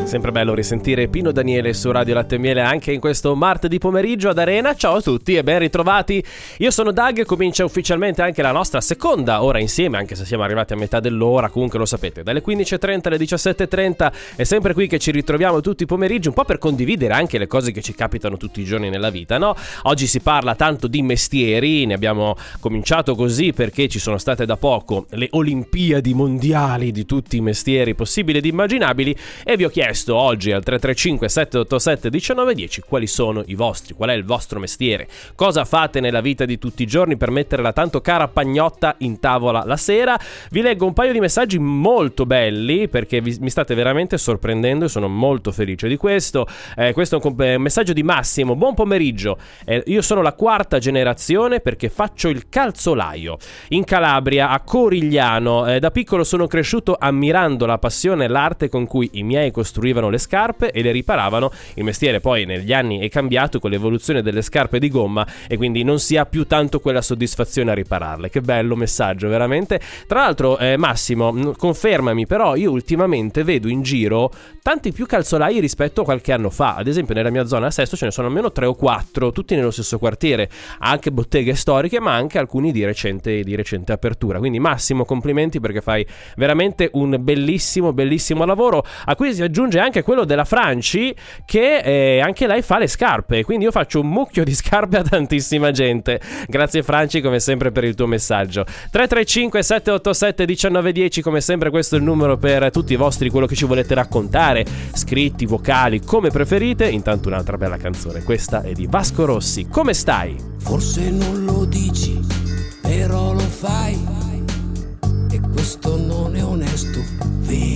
Sempre bello risentire Pino Daniele su Radio Latte e Miele anche in questo martedì pomeriggio ad Arena. Ciao a tutti e ben ritrovati. Io sono Doug, comincia ufficialmente anche la nostra seconda ora insieme, anche se siamo arrivati a metà dell'ora, comunque lo sapete, dalle 15.30 alle 17.30 è sempre qui che ci ritroviamo tutti i pomeriggi, un po' per condividere anche le cose che ci capitano tutti i giorni nella vita, no? Oggi si parla tanto di mestieri, ne abbiamo cominciato così perché ci sono state da poco le Olimpiadi mondiali di tutti i mestieri possibili ed immaginabili e vi ho chiesto oggi al 335 787 1910 quali sono i vostri, qual è il vostro mestiere, cosa fate nella vita di tutti i giorni per mettere la tanto cara pagnotta in tavola la sera. Vi leggo un paio di messaggi molto belli perché mi state veramente sorprendendo e sono molto felice di questo. Questo è un messaggio di Massimo: buon pomeriggio, io sono la quarta generazione perché faccio il calzolaio in Calabria a Corigliano. Da piccolo sono cresciuto ammirando la passione e l'arte con cui i miei costruivano le scarpe e le riparavano. Il mestiere poi negli anni è cambiato con l'evoluzione delle scarpe di gomma e quindi non si ha più tanto quella soddisfazione a ripararle. Che bello messaggio, veramente. Tra l'altro Massimo, confermami, però io ultimamente vedo in giro tanti più calzolai rispetto a qualche anno fa. Ad esempio nella mia zona a Sesto ce ne sono almeno 3 o 4, tutti nello stesso quartiere, anche botteghe storiche ma anche alcuni di recente apertura. Quindi Massimo, complimenti perché fai veramente un bellissimo lavoro, a cui si aggiunge anche quello della Franci che anche lei fa le scarpe, quindi io faccio un mucchio di scarpe a tantissima gente. Grazie Franci come sempre per il tuo messaggio. 335 787 1910, come sempre questo è il numero per tutti i vostri, quello che ci volete raccontare, scritti, vocali, come preferite. Intanto un'altra bella canzone, questa è di Vasco Rossi, Come stai? Forse non lo dici, però lo fai.